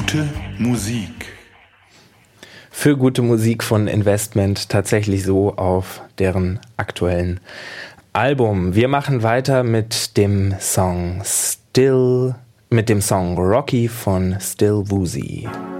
gute Musik. Für gute Musik von Investment, tatsächlich so auf deren aktuellen Album. Wir machen weiter mit dem Song Rocky von Still Woozy.